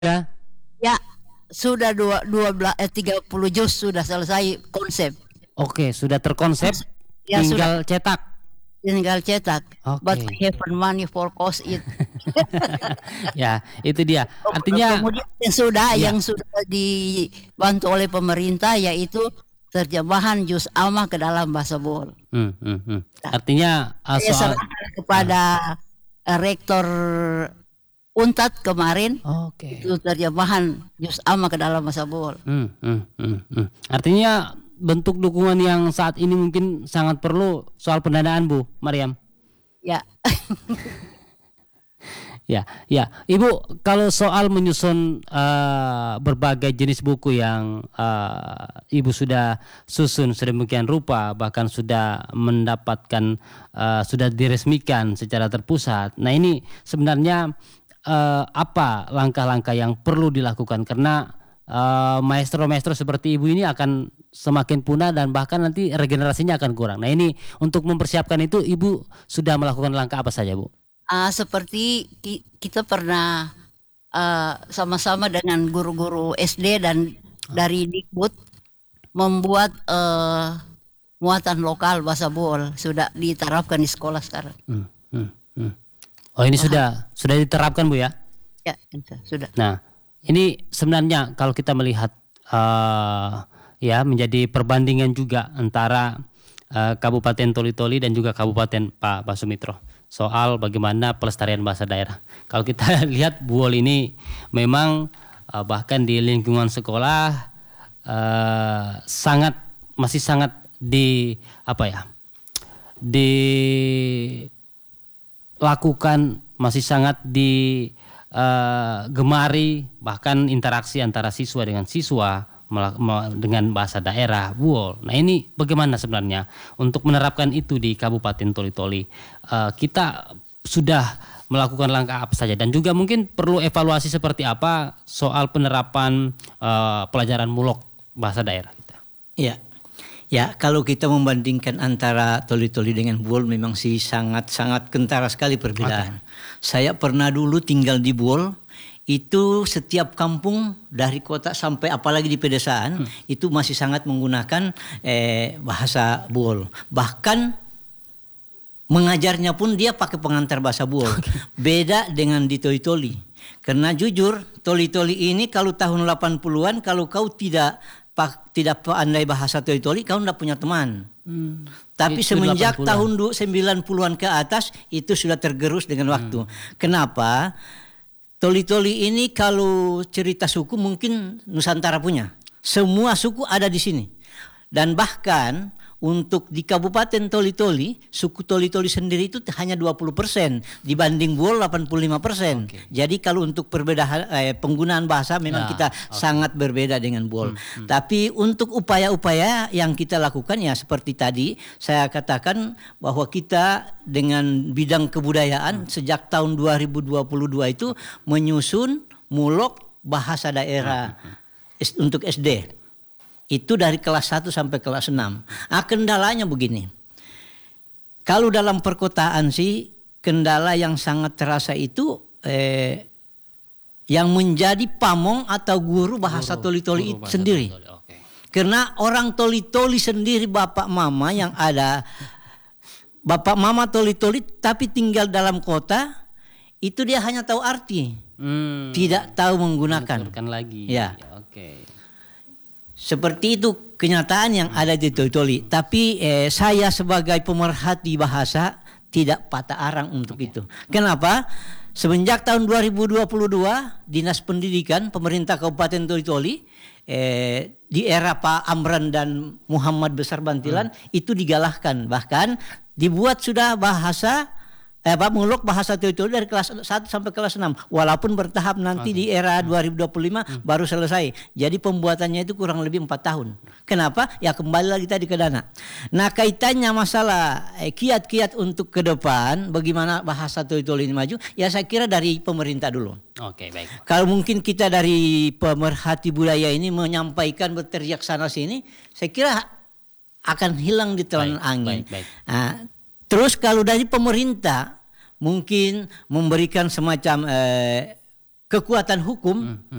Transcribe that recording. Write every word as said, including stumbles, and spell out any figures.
Ya, Ya, sudah dua dua belas eh tiga puluh juz sudah selesai konsep. oke, sudah terkonsep, Ya sudah, tinggal cetak. tinggal cetak. But Oke. I haven't money for cost it. Ya, itu dia. Artinya Kemudian yang sudah ya. yang sudah dibantu oleh pemerintah yaitu terjemahan juz amma ke dalam bahasa Bol. Hmm, hmm, hmm. Nah, Artinya uh, saya soal serahkan kepada uh, rektor Untat kemarin oke. itu terjemahan juz amma ke dalam bahasa Bol. Hmm, hmm, hmm, hmm. Artinya bentuk dukungan yang saat ini mungkin sangat perlu soal pendanaan, Bu Mariam. Ya. Ya, ya, Ibu, kalau soal menyusun uh, berbagai jenis buku yang uh, Ibu sudah susun sedemikian rupa, bahkan sudah mendapatkan, uh, sudah diresmikan secara terpusat. Nah, ini sebenarnya uh, apa langkah-langkah yang perlu dilakukan? Karena uh, maestro-maestro seperti Ibu ini akan semakin punah dan bahkan nanti regenerasinya akan kurang. Nah, ini untuk mempersiapkan itu, Ibu sudah melakukan langkah apa saja, Bu? Uh, seperti ki- kita pernah uh, sama-sama dengan guru-guru S D dan dari Dikbud membuat uh, muatan lokal bahasa Bol sudah diterapkan di sekolah sekarang. Hmm, hmm, hmm. Oh, ini sudah sudah diterapkan, Bu, ya? Ya, itu sudah. Nah, ini sebenarnya kalau kita melihat uh, ya menjadi perbandingan juga antara uh, Kabupaten Toli-Toli dan juga Kabupaten Pak Pak Sumitro soal bagaimana pelestarian bahasa daerah. Kalau kita lihat Buol ini memang uh, bahkan di lingkungan sekolah uh, sangat masih sangat di apa ya? dilakukan masih sangat di uh, gemari, bahkan interaksi antara siswa dengan siswa dengan bahasa daerah Buol. Nah, ini bagaimana sebenarnya untuk menerapkan itu di Kabupaten Toli-Toli? Uh, kita sudah melakukan langkah apa saja dan juga mungkin perlu evaluasi seperti apa soal penerapan uh, pelajaran mulok bahasa daerah kita. Ya, ya kalau kita membandingkan antara Toli-Toli dengan Buol memang sih sangat-sangat kentara sekali perbedaan. Okay. Saya pernah dulu tinggal di Buol. Itu setiap kampung dari kota sampai apalagi di pedesaan hmm. itu masih sangat menggunakan eh, bahasa Buol. Bahkan mengajarnya pun dia pakai pengantar bahasa Buol. Beda dengan di Toli-Toli. Karena jujur Toli-Toli ini kalau tahun delapan puluhan kalau kau tidak pak, tidak pandai bahasa Toli-Toli kau tidak punya teman. Hmm. Tapi itu semenjak tahun sembilan puluhan ke atas itu sudah tergerus dengan waktu. Hmm. Kenapa? Toli-Toli ini kalau cerita suku mungkin Nusantara punya. Semua suku ada di sini. Dan bahkan untuk di Kabupaten Toli-Toli, suku Toli-Toli sendiri itu hanya dua puluh persen dibanding Buol delapan puluh lima persen. Okay. Jadi kalau untuk perbedaan eh, penggunaan bahasa memang nah, kita okay. sangat berbeda dengan Buol. Hmm, hmm. Tapi untuk upaya-upaya yang kita lakukan ya seperti tadi saya katakan bahwa kita dengan bidang kebudayaan hmm. sejak tahun dua ribu dua puluh dua itu menyusun mulok bahasa daerah hmm, hmm. untuk S D. Itu dari kelas satu sampai kelas enam. Ah, kendalanya begini. Kalau dalam perkotaan sih kendala yang sangat terasa itu eh, yang menjadi pamong atau guru bahasa Toli-Toli itu sendiri. Toli, okay. Karena orang Toli-Toli sendiri bapak mama yang ada bapak mama Toli-Toli tapi tinggal dalam kota itu dia hanya tahu arti. Hmm. Tidak tahu menggunakan. Lagi. Ya. Ya, oke. Okay. Seperti itu kenyataan yang ada di Toli-Toli. Tapi eh, saya sebagai pemerhati bahasa tidak patah arang untuk okay. itu. Kenapa? Semenjak tahun dua ribu dua puluh dua Dinas Pendidikan pemerintah Kabupaten Toli-Toli eh, di era Pak Amran dan Muhammad Besar Bantilan hmm. itu digalakkan. Bahkan dibuat sudah bahasa Eh, Pak mulok bahasa Toli-Toli dari kelas satu sampai kelas enam walaupun bertahap nanti okay. di era dua ribu dua puluh lima hmm. baru selesai. Jadi pembuatannya itu kurang lebih empat tahun. Kenapa? Ya kembali lagi tadi ke dana. Nah kaitannya masalah eh, kiat-kiat untuk ke depan bagaimana bahasa Toli-Toli ini maju ya saya kira dari pemerintah dulu. Oke, okay, baik. Kalau mungkin kita dari pemerhati budaya ini menyampaikan berteriak sana sini saya kira akan hilang di telan baik, angin. Baik, baik. Nah, terus kalau dari pemerintah mungkin memberikan semacam eh, kekuatan hukum